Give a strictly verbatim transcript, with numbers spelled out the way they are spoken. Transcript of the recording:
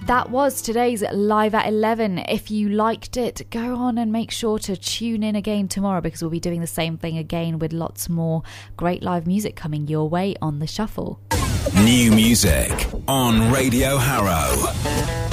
That was today's Live at eleven. If you liked it, go on and make sure to tune in again tomorrow, because we'll be doing the same thing again with lots more great live music coming your way on The Shuffle. New music on Radio Harrow.